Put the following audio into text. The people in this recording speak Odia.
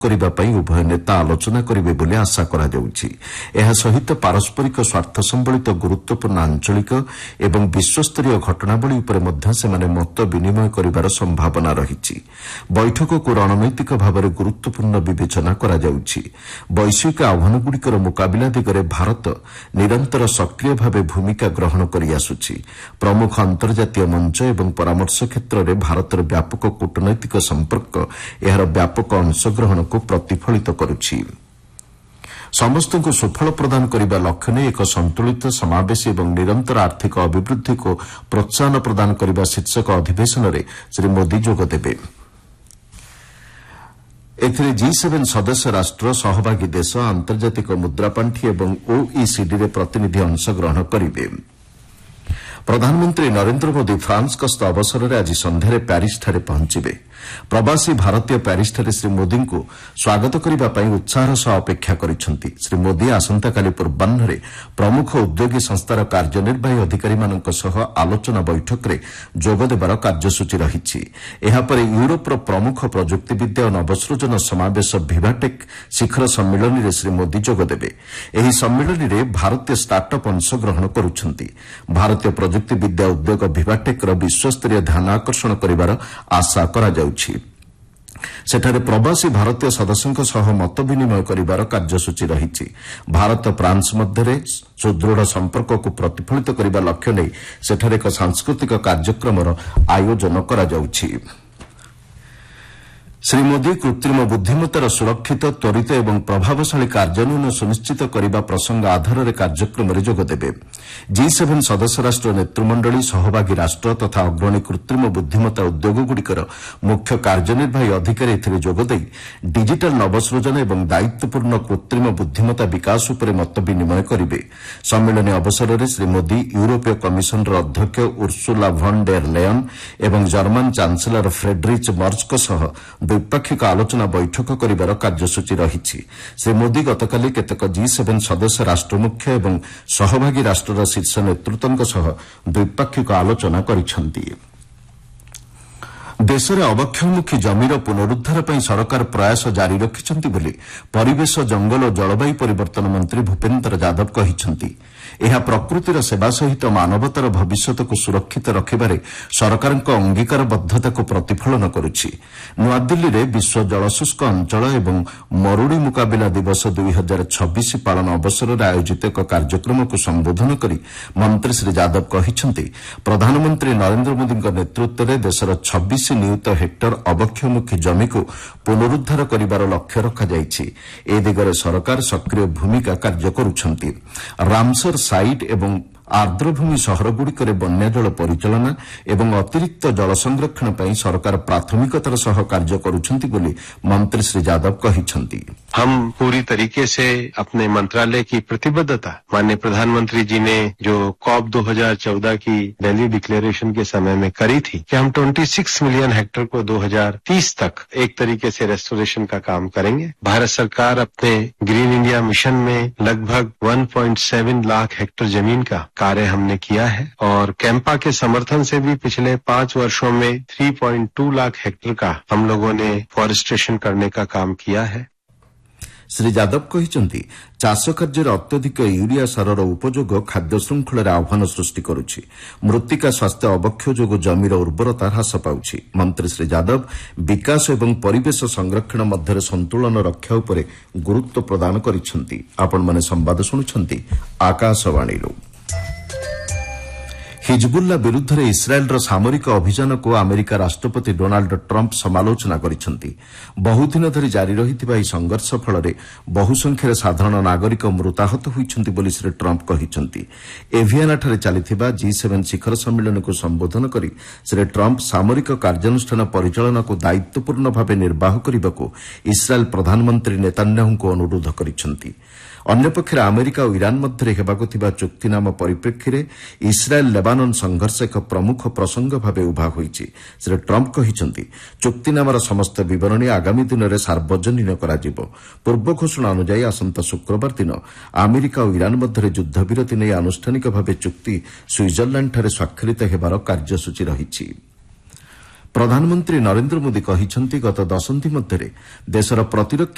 କରିବା ପାଇଁ ଉଭୟ ନେତା ଆଲୋଚନା କରିବେ ବୋଲି ଆଶା କରାଯାଉଛି। ଏହା ସହିତ ପାରସ୍ପରିକ ସ୍ୱାର୍ଥ ସମ୍ବଳିତ ଗୁରୁତ୍ୱପୂର୍ଣ୍ଣ ଆଞ୍ଚଳିକ ଏବଂ ବିଶ୍ୱସ୍ତରୀୟ ଘଟଣାବଳୀ ଉପରେ ମଧ୍ୟ ସେମାନେ ମତ ବିନିମୟ କରିବାର ସମ୍ଭାବନା ରହିଛି। ବୈଠକକୁ ରଣନୈତିକ ଭାବରେ ଗୁରୁତ୍ୱପୂର୍ଣ୍ଣ ବିବେଚନା କରାଯାଉଛି। ବୈଶ୍ୱିକ ଆହ୍ୱାନଗୁଡ଼ିକର ମୁକାବିଲା ଦିଗରେ ଭାରତ ନିରନ୍ତର ସକ୍ରିୟ ଭାବେ ଭୂମିକା ଗ୍ରହଣ କରିଆସୁଛି। ପ୍ରମୁଖ ଅନ୍ତର୍ଜାତୀୟ ମଞ୍ଚ ଏବଂ ପରାମର୍ଶ କ୍ଷେତ୍ରରେ ଭାରତର ବ୍ୟାପକ କୂଟନୈତିକ ସମ୍ପର୍କ ଏହାର ବ୍ୟାପକ ଅଂଶଗ୍ରହଣକୁ ପ୍ରତିଫଳିତ କରୁଛି। ସମସ୍ତଙ୍କୁ ସୁଫଳ ପ୍ରଦାନ କରିବା ଲକ୍ଷ୍ୟ ନେଇ ଏକ ସନ୍ତୁଳିତ ସମାବେଶୀ ଏବଂ ନିରନ୍ତର ଆର୍ଥିକ ଅଭିବୃଦ୍ଧିକୁ ପ୍ରୋତ୍ସାହନ ପ୍ରଦାନ କରିବା ଶୀର୍ଷକ ଅଧିବେଶନରେ ଶ୍ରୀ ମୋଦି ଯୋଗଦେବେ। ଏଥିରେ G7 ସଦସ୍ୟ ରାଷ୍ଟ୍ର, ସହଭାଗୀ ଦେଶ, ଆନ୍ତର୍ଜାତିକ ମୁଦ୍ରାପାଣ୍ଠି ଏବଂ OECDରେ ପ୍ରତିନିଧି ଅଂଶଗ୍ରହଣ କରିବେ। ପ୍ରଧାନମନ୍ତ୍ରୀ ନରେନ୍ଦ୍ର ମୋଦି ଫ୍ରାନ୍ସ ଗସ୍ତ ଅବସରରେ ଆଜି ସନ୍ଧ୍ୟାରେ ପ୍ୟାରିସ୍ଠାରେ ପହଞ୍ଚିବେ। ପ୍ରବାସୀ ଭାରତୀୟ ପ୍ୟାରିସ୍ଠାରେ ଶ୍ରୀ ମୋଦିଙ୍କୁ ସ୍ୱାଗତ କରିବା ପାଇଁ ଉତ୍ସାହର ସହ ଅପେକ୍ଷା କରିଛନ୍ତି। ଶ୍ରୀ ମୋଦି ଆସନ୍ତାକାଲି ପୂର୍ବାହ୍ନରେ ପ୍ରମୁଖ ଉଦ୍ୟୋଗୀ ସଂସ୍ଥାର କାର୍ଯ୍ୟନିର୍ବାହୀ ଅଧିକାରୀମାନଙ୍କ ସହ ଆଲୋଚନା ବୈଠକରେ ଯୋଗଦେବାର କାର୍ଯ୍ୟସୂଚୀ ରହିଛି। ଏହାପରେ ୟୁରୋପର ପ୍ରମୁଖ ପ୍ରଯୁକ୍ତିବିଦ୍ୟା ଓ ନବସୃଜନ ସମାବେଶ ଭିଭାଟେକ୍ ଶିଖର ସମ୍ମିଳନୀରେ ଶ୍ରୀ ମୋଦି ଯୋଗଦେବେ। ଏହି ସମ୍ମିଳନୀରେ ଭାରତୀୟ ଷ୍ଟାର୍ଟଅପ୍ ଅଂଶଗ୍ରହଣ କରୁଛନ୍ତି। ଭାରତୀୟ ପ୍ରଯୁକ୍ତିବିଦ୍ୟା ଉଦ୍ୟୋଗ ଭିଭାଟେକ୍ର ବିଶ୍ୱସ୍ତରୀୟ ଧ୍ୟାନ ଆକର୍ଷଣ କରିବାର ଆଶା କରାଯାଉଛି। ସେଠାରେ ପ୍ରବାସୀ ଭାରତୀୟ ସଦସ୍ୟଙ୍କ ସହ ମତ ବିନିମୟ କରିବାର କାର୍ଯ୍ୟସୂଚୀ ରହିଛି। ଭାରତ ଫ୍ରାନ୍ସ ମଧ୍ୟରେ ସୁଦୃଢ଼ ସମ୍ପର୍କକୁ ପ୍ରତିଫଳିତ କରିବା ଲକ୍ଷ୍ୟ ନେଇ ସେଠାରେ ଏକ ସାଂସ୍କୃତିକ କାର୍ଯ୍ୟକ୍ରମର ଆୟୋଜନ କରାଯାଉଛି। ଶ୍ରୀ ମୋଦି କୃତ୍ରିମ ବୁଦ୍ଧିମତ୍ତାର ସୁରକ୍ଷିତ, ତ୍ୱରିତ ଏବଂ ପ୍ରଭାବଶାଳୀ କାର୍ଯ୍ୟାନ୍ୱୟନ ସୁନିଶ୍ଚିତ କରିବା ପ୍ରସଙ୍ଗ ଆଧାରରେ କାର୍ଯ୍ୟକ୍ରମରେ ଯୋଗଦେବେ। G7 ସଦସ୍ୟ ରାଷ୍ଟ୍ର ନେତୃମଣ୍ଡଳୀ, ସହଭାଗୀ ରାଷ୍ଟ୍ର ତଥା ଅଗ୍ରଣୀ କୃତ୍ରିମ ବୁଦ୍ଧିମତ୍ତା ଉଦ୍ୟୋଗଗୁଡ଼ିକର ମୁଖ୍ୟ କାର୍ଯ୍ୟନିର୍ବାହୀ ଅଧିକାରୀ ଏଥିରେ ଯୋଗଦେଇ ଡିଜିଟାଲ ନବସୃଜନ ଏବଂ ଦାୟିତ୍ୱପୂର୍ଣ୍ଣ କୃତ୍ରିମ ବୁଦ୍ଧିମତ୍ତା ବିକାଶ ଉପରେ ମତ ବିନିମୟ କରିବେ। ସମ୍ମିଳନୀ ଅବସରରେ ଶ୍ରୀ ମୋଦି ୟୁରୋପୀୟ କମିଶନର ଅଧ୍ୟକ୍ଷ ଉର୍ସୁଲା ଭନ୍ ଡେର୍ ଲେୟନ୍ ଏବଂ ଜର୍ମାନ ଚାନ୍ସେଲର ଫ୍ରେଡରିଚ୍ ମର୍ଜଙ୍କ ସହ ଦ୍ୱିପାକ୍ଷିକ ଆଲୋଚନା ବୈଠକ କରିବାର କାର୍ଯ୍ୟସୂଚୀ ରହିଛି। ଶ୍ରୀ ମୋଦି ଗତକାଲି କେତେକ G7 ସଦସ୍ୟ ରାଷ୍ଟ୍ରମୁଖ୍ୟ ଏବଂ ସହଭାଗୀ ରାଷ୍ଟ୍ରର ଶୀର୍ଷ ନେତୃତ୍ୱଙ୍କ ସହ ଦ୍ୱିପାକ୍ଷିକ ଆଲୋଚନା କରିଛନ୍ତି। ଦେଶରେ ଅବକ୍ଷୟମୁଖୀ ଜମିର ପୁନରୁଦ୍ଧାର ପାଇଁ ସରକାର ପ୍ରୟାସ ଜାରି ରଖିଛନ୍ତି ବୋଲି ପରିବେଶ, ଜଙ୍ଗଲ ଓ ଜଳବାୟୁ ପରିବର୍ତ୍ତନ ମନ୍ତ୍ରୀ ଭୂପେନ୍ଦ୍ର ଯାଦବ କହିଛନ୍ତି। ଏହା ପ୍ରକୃତିର ସେବା ସହିତ ମାନବତାର ଭବିଷ୍ୟତକୁ ସୁରକ୍ଷିତ ରଖିବାରେ ସରକାରଙ୍କ ଅଙ୍ଗୀକାରବଦ୍ଧତାକୁ ପ୍ରତିଫଳନ କରୁଛି। ନୂଆଦିଲ୍ଲୀରେ ବିଶ୍ୱ ଜଳଶୁଷ୍କ ଅଞ୍ଚଳ ଏବଂ ମରୁଡ଼ି ମୁକାବିଲା ଦିବସ 2026 ପାଳନ ଅବସରରେ ଆୟୋଜିତ ଏକ କାର୍ଯ୍ୟକ୍ରମକୁ ସମ୍ବୋଧନ କରି ମନ୍ତ୍ରୀ ଶ୍ରୀ ଯାଦବ କହିଛନ୍ତି, ପ୍ରଧାନମନ୍ତ୍ରୀ ନରେନ୍ଦ୍ର ମୋଦିଙ୍କ ନେତୃତ୍ୱରେ ଦେଶର 26 ନିୟୁତ ହେକ୍ଟର ଅବକ୍ଷୟମୁଖୀ ଜମିକୁ ପୁନରୁଦ୍ଧାର କରିବାର ଲକ୍ଷ୍ୟ ରଖାଯାଇଛି। ଏ ଦିଗରେ ସରକାର ସକ୍ରିୟ ଭୂମିକା କାର୍ଯ୍ୟ କରୁଛନ୍ତି। ରାମସର ସାଇଟ୍ ଏବଂ ଆର୍ଦ୍ରଭୂମି ସହରଗୁଡ଼ିକରେ ବନ୍ୟାଜଳ ପରିଚାଳନା ଏବଂ ଅତିରିକ୍ତ ଜଳ ସଂରକ୍ଷଣ ପାଇଁ ସରକାର ପ୍ରାଥମିକତାର ସହ କାର୍ଯ୍ୟ କରୁଛନ୍ତି ବୋଲି ମନ୍ତ୍ରୀ ଶ୍ରୀ ଯାଦବ କହିଛନ୍ତି। हम पूरी तरीके से अपने मंत्रालय की प्रतिबद्धता माननीय प्रधानमंत्री जी ने जो COP 2014 की दिल्ली डिक्लेरेशन के समय में करी थी कि हम 26 मिलियन हेक्टेयर को 2030 तक एक तरीके से रेस्टोरेशन का काम करेंगे। भारत सरकार अपने ग्रीन इंडिया मिशन में लगभग 1.7 लाख हेक्टेयर जमीन का कार्य हमने किया है और कैंपा के समर्थन से भी पिछले 5 वर्षों में 3.2 लाख हेक्टेयर का हम लोगों ने फॉरेस्टेशन करने का काम किया है। ଶ୍ରୀ ଯାଦବ କହିଛନ୍ତି, ଚାଷ କାର୍ଯ୍ୟରେ ଅତ୍ୟଧିକ ୟୁରିଆ ସାରର ଉପଯୋଗ ଖାଦ୍ୟ ଶୃଙ୍ଖଳରେ ଆହ୍ୱାନ ସୃଷ୍ଟି କରୁଛି। ମୃତ୍ତିକା ସ୍ୱାସ୍ଥ୍ୟ ଅବକ୍ଷୟ ଯୋଗୁଁ ଜମିର ଉର୍ବରତା ହ୍ରାସ ପାଉଛି। ମନ୍ତ୍ରୀ ଶ୍ରୀ ଯାଦବ ବିକାଶ ଏବଂ ପରିବେଶ ସଂରକ୍ଷଣ ମଧ୍ୟରେ ସନ୍ତୁଳନ ରକ୍ଷା ଉପରେ ଗୁରୁତ୍ୱ ପ୍ରଦାନ କରିଛନ୍ତି। ଆପଣମାନେ ସମ୍ବାଦ ଶୁଣୁଛନ୍ତି ଆକାଶବାଣୀରୁ। ହିଜବୁଲ୍ଲା ବିରୁଦ୍ଧରେ ଇସ୍ରାଏଲ୍ର ସାମରିକ ଅଭିଯାନକୁ ଆମେରିକା ରାଷ୍ଟ୍ରପତି ଡୋନାଲ୍ଡ ଟ୍ରମ୍ପ ସମାଲୋଚନା କରିଛନ୍ତି। ବହୁଦିନ ଧରି ଜାରି ରହିଥିବା ଏହି ସଂଘର୍ଷ ଫଳରେ ବହୁ ସଂଖ୍ୟାରେ ସାଧାରଣ ନାଗରିକ ମୃତାହତ ହୋଇଛନ୍ତି ବୋଲି ଶ୍ରୀ ଟ୍ରମ୍ପ କହିଛନ୍ତି। ଏଭିଆନାଠାରେ ଚାଲିଥିବା G7 ଶିଖର ସମ୍ମିଳନୀକୁ ସମ୍ବୋଧନ କରି ଶ୍ରୀ ଟ୍ରମ୍ପ ସାମରିକ କାର୍ଯ୍ୟାନୁଷ୍ଠାନ ପରିଚାଳନାକୁ ଦାୟିତ୍ୱପୂର୍ଣ୍ଣ ଭାବେ ନିର୍ବାହ କରିବାକୁ ଇସ୍ରାଏଲ୍ ପ୍ରଧାନମନ୍ତ୍ରୀ ନେତାନ୍ୟାହୁଙ୍କୁ ଅନୁରୋଧ କରିଛନ୍ତି। ଅନ୍ୟପକ୍ଷରେ ଆମେରିକା ଓ ଇରାନ୍ ମଧ୍ୟରେ ହେବାକୁ ଥିବା ଚୁକ୍ତିନାମ ପରିପ୍ରେକ୍ଷୀରେ ଇସ୍ରାଏଲ୍ ଲେବାନନ ସଂଘର୍ଷ ଏକ ପ୍ରମୁଖ ପ୍ରସଙ୍ଗ ଭାବେ ଉଭା ହୋଇଛି। ଶ୍ରୀ ଟ୍ରମ୍ପ କହିଛନ୍ତି, ଚୁକ୍ତିନାମାର ସମସ୍ତ ବିବରଣୀ ଆଗାମୀ ଦିନରେ ସାର୍ବଜନୀନ କରାଯିବ। ପୂର୍ବ ଘୋଷଣା ଅନୁଯାୟୀ ଆସନ୍ତା ଶୁକ୍ରବାର ଦିନ ଆମେରିକା ଓ ଇରାନ୍ ମଧ୍ୟରେ ଯୁଦ୍ଧବିରତି ନେଇ ଆନୁଷ୍ଠାନିକ ଭାବେ ଚୁକ୍ତି ସୁଇଜରଲ୍ୟାଣ୍ଡଠାରେ ସ୍ୱାକ୍ଷରିତ ହେବାର କାର୍ଯ୍ୟସୂଚୀ ରହିଛି। ପ୍ରଧାନମନ୍ତ୍ରୀ ନରେନ୍ଦ୍ର ମୋଦି କହିଛନ୍ତି, ଗତ ଦଶନ୍ଧି ମଧ୍ୟରେ ଦେଶର ପ୍ରତିରକ୍ଷା